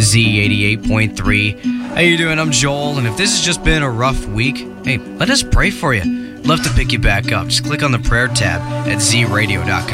Z88.3. How you doing? I'm Joel, and if this has just been a rough week, hey, let us pray for you. Love to pick you back up. Just click on the prayer tab at zradio.com.